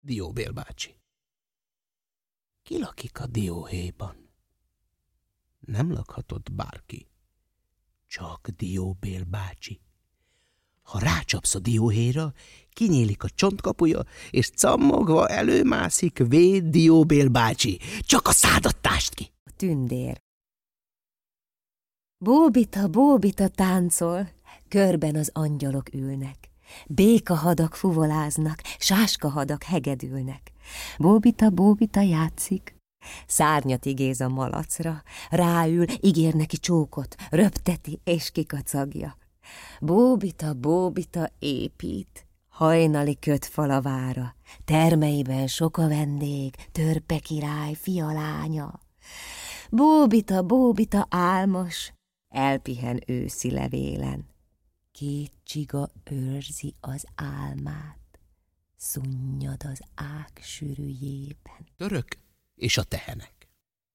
Dióbél bácsi. Ki lakik a dióhéjban? Nem lakhatott bárki, csak Dióbél bácsi. Ha rácsapsz a dióhéjra, kinyílik a csontkapuja, és cammogva előmászik véd Dióbél bácsi. Csak a szádat tásd ki! A tündér. Bóbita, bóbita táncol, körben az angyalok ülnek. Békahadak fuvoláznak, sáskahadak hegedülnek. Bóbita, bóbita játszik, szárnyat igéz a malacra, ráül, ígér neki csókot, röpteti és kikacagja. Bóbita, bóbita épít, hajnali kötfalavára, termeiben sok a vendég, törpe király, fia lánya. Bóbita, bóbita álmos, elpihen őszi levélen. Két csiga őrzi az álmát, szunnyad az ág sűrűjében. Török és a tehenek.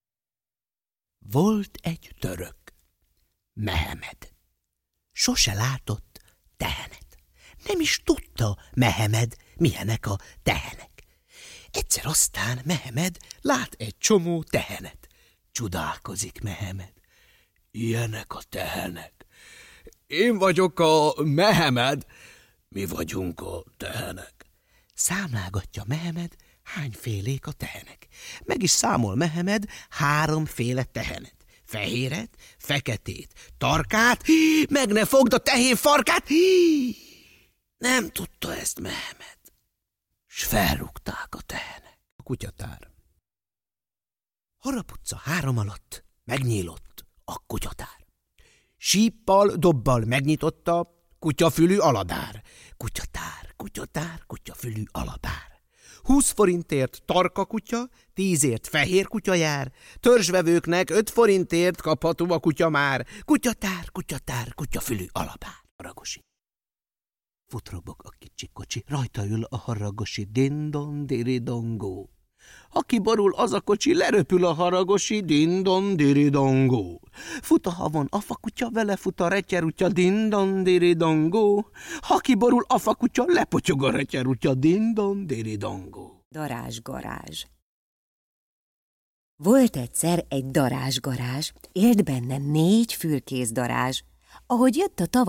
Volt egy török, Mehemed. Sose látott tehenet. Nem is tudta Mehemed, milyenek a tehenek. Egyszer aztán Mehemed lát egy csomó tehenet. Csodálkozik Mehemed. Ilyenek a tehenek. Én vagyok a Mehemed, mi vagyunk a tehenek. Számlálgatja Mehemed, hányfélék a tehenek. Meg is számol Mehemed 3 féle tehenet. Fehéret, feketét, tarkát, meg ne fogd a tehén farkát. Nem tudta ezt Mehemed, s felrúgták a tehenek. A kutyatár. Haraputca 3 alatt megnyílott a kutyatár. Síppal, dobbal megnyitotta kutyafülű aladár. Kutyatár, kutyatár, kutyafülű aladár. 20 forintért tarka kutya, 10ért fehér kutya jár, törzsvevőknek 5 forintért kapható a kutya már. Kutyatár, kutyatár, kutyafülű alabár. Haragosi. Futrobog a kicsi kocsi, rajta ül a haragosi, dindon diridongó. Ha kiborul az a kocsi, leröpül a haragosi, dindon diridongó. Fut a havon a fakutya, vele fut a retyerutya, dindon diridongó. Ha kiborul a fakutya, lepotyog a retyerutya, dindon diridongó. Darázsgarázs. Volt egyszer egy darázsgarázs, élt benne 4 fürkészdarázs. Ahogy jött a tavasz,